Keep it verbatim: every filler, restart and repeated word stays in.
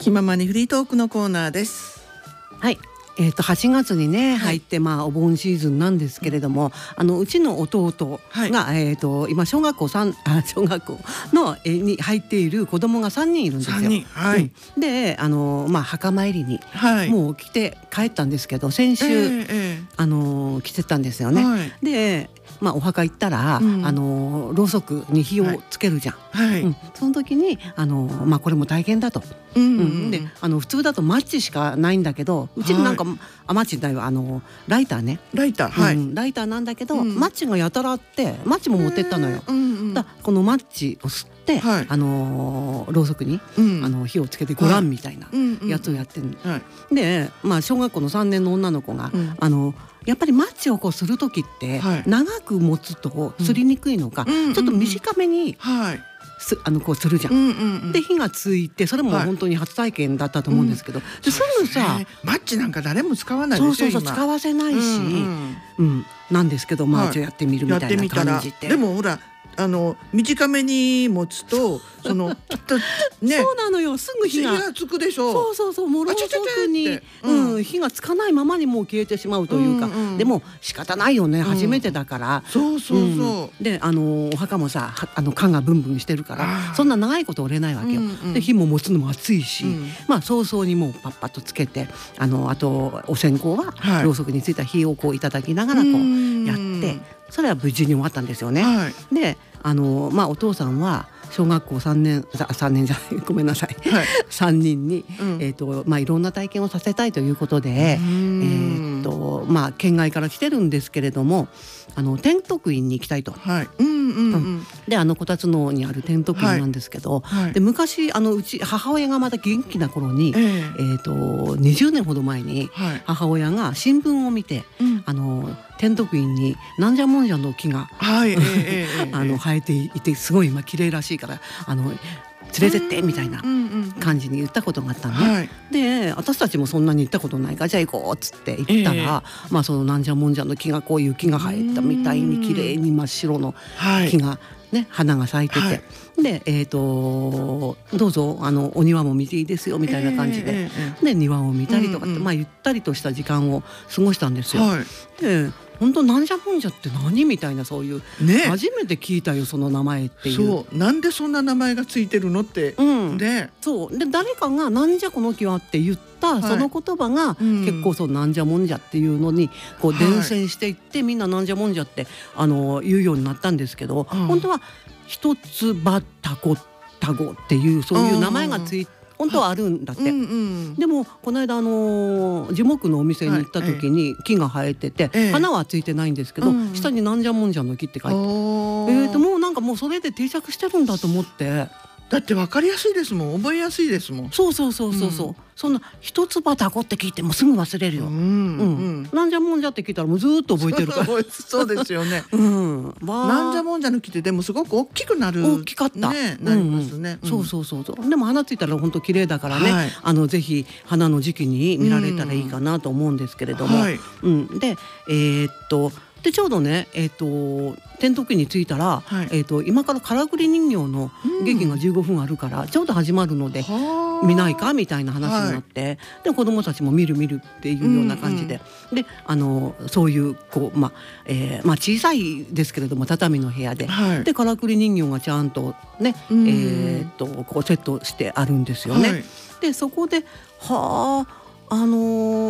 気ままにフリートークのコーナーです。 はい、えー、とはちがつにね、 はい入って、まあ、お盆シーズンなんですけれども、あのうちの弟が、 はいえー、と今小学校さんあ小学校のえに入っている子供がさんにんいるんですよ。 さんにん、はい、 うん、であの、まあ、墓参りに、 はい、 もう来て帰ったんですけど、先週、 えーえあの来てたんですよーね。 はい、 で、まあ、お墓行ったら、 うんあのろうそくに火をつけるじゃん。 はい、 うん、その時にあの、まあ、これも大変だと。 うんうんううんん、 であの普通だとマッチしかないんだけど、うちになんか、あマッチないわ、あのライターね、 ライター、はい、 うん、ライターなんだけど、 うんマッチがやたらあって、マッチも持ってったのよ。 うんうん、 だこのマッチを吸って、 はいあのろうそくに、 うんあの火をつけてごらんみたいなやつをやってる、 はい、 で、まあ、小学校のさんねんの女の子が、 うんあのやっぱりマッチをこうする時って、 はい長く持つとすりにくいのか、 うんちょっと短めにはい、 すあのこうするじゃん。 うんうんうん、 で火がついて、それもはい本当に初体験だったと思うんですけど、ですぐさ、 ね、マッチなんか誰も使わないそうですよ。 そうそう、使わせないし、 ううんんうんなんですけど、まあ、 はいじゃあやってみるみたいな感じで。 でもほら、あの短めに持つとそのちょっとね、 そうなのよ、すぐ火が火がつくでしょ。 そうそうそう、もうろうそくに、 あちゃちゃちゃってうんうん、火がつかないままにもう消えてしまうというか、 うんうんでも仕方ないよね、 ん初めてだから。 そうそうそう。 んであのお墓もさ、はあの缶がブンブンしてるからあーそんな長いこと折れないわけよ。 うんうんで火も持つのも熱いし、 うんまあ早々にもうパッパッとつけて、あのあとお線香は、 はいろうそくについた火をこういただきながらこうんうやって、それは無事に終わったんですよね。 はいであの、まあ、お父さんは小学校さんねんささんねんじゃないごめんなさい、 はいさんにんに、 うんえーとまあ、いろんな体験をさせたいということで、えうんーとまあ、県外から来てるんですけれども、あの天徳院に行きたいと。 はいうんうんうんであのこたつのにある天徳院なんですけど、 はいで昔あのうち母親がまだ元気な頃に、 えええーとにじゅうねんほど前にはい母親が新聞を見て、 うんあの天徳院になんじゃもんじゃの木がはいええええええあの生えていて、すごい今綺麗らしいからあの連れてってみたいなうんうん感じに言ったことがあったのね。 はいで私たちもそんなに行ったことないから、じゃあ行こうっつって行ったら、まあそのなんじゃもんじゃの木がこういう木が生えたみたいに綺麗に真っ白のはい木がね、花が咲いてて、 はいでえっとどうぞあのお庭も見ていいですよみたいな感じで、 ええええで庭を見たりとかって、 うんうんまあゆったりとした時間を過ごしたんですよ。 はいで本当なんじゃもんじゃって何みたいな、そういう、 ね初めて聞いたよその名前っていう。 そうなんでそんな名前がついてるのってうんねそうで誰かがなんじゃこの木はって言ったいその言葉が、 うん結構そうなんじゃもんじゃっていうのにこうはい伝染していって、みんななんじゃもんじゃってあの言うようになったんですけど、 うん本当は一つ葉タコタゴっていうそういう名前がつい本当はあるんだって。 うんうんでもこの間あのー樹木のお店に行った時に木が生えてて、 ええ花はついてないんですけど、 うん下になんじゃもんじゃの木って書いてあって、 おーえーともうなんかもうそれで定着してるんだと思って。 だって分かりやすいですもん、覚えやすいですもん。 そうそうそうそうそう、 うんそんな一つ葉タコって聞いてもすぐ忘れるよ、 ううんんなんじゃもんじゃって聞いたらもうずーっと覚えてるからそうそうですよね。 うんわなんじゃもんじゃの木ってでもすごく大きくなる。 大きかった、 ね、なりますね。 うんうんそうそうそうそうでも花ついたら本当綺麗だからね、 はいあのぜひ花の時期に見られたらいいかなと思うんですけれども、 はいうん、でえーっとでちょうどね、えー、と天徳院に着いたら、 はいえー、と今からからくり人形の劇がじゅうごふんあるから、ちょうど始まるのではあ見ないかみたいな話になって、で子どもたちも見る見るっていうような感じで、であのそういうこう、まあえーまあ、小さいですけれども畳の部屋で、 はいでからくり人形がちゃんとね、 うんえー、とこうセットしてあるんですよね。 はいでそこではああのー